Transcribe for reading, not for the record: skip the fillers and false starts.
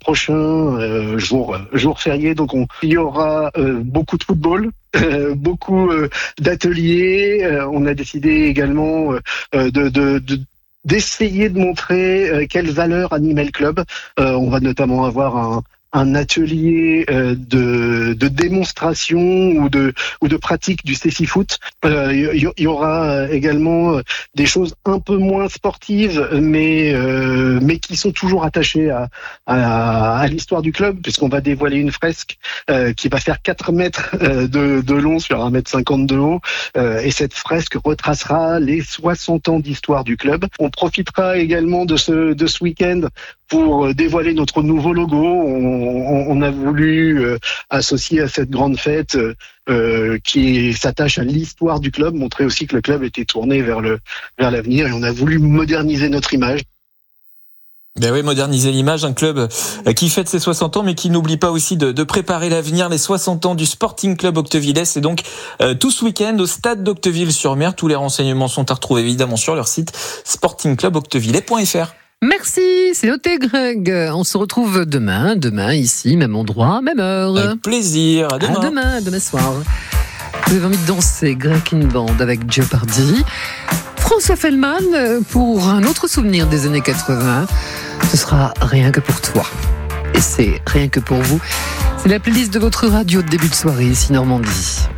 prochain, jour férié. Donc il y aura beaucoup de football. Beaucoup d'ateliers. On a décidé également d'essayer de montrer quelles valeurs animait le club. On va notamment avoir un atelier de démonstration ou de pratique du cécifoot. Il y aura également des choses un peu moins sportives, mais qui sont toujours attachées à l'histoire du club, puisqu'on va dévoiler une fresque qui va faire 4 mètres de long sur 1,50 m de haut. Et cette fresque retracera les 60 ans d'histoire du club. On profitera également de ce week-end pour dévoiler notre nouveau logo. On a voulu associer à cette grande fête qui s'attache à l'histoire du club, montrer aussi que le club était tourné vers l'avenir, et on a voulu moderniser notre image. Ben oui, moderniser l'image, un club qui fête ses 60 ans, mais qui n'oublie pas aussi de préparer l'avenir, les 60 ans du Sporting Club Octevillais. C'est donc tout ce week-end au stade d'Octeville-sur-Mer. Tous les renseignements sont à retrouver évidemment sur leur site sportingcluboctevillais.fr. Merci, c'est noté Greg. On se retrouve demain ici, même endroit, même heure. Avec plaisir, à demain. À demain soir. Vous avez envie de danser Greg in Band avec Jeopardy. François Fellman pour un autre souvenir des années 80. Ce sera Rien que pour toi. Et c'est Rien que pour vous. C'est la playlist de votre radio de début de soirée ici Normandie.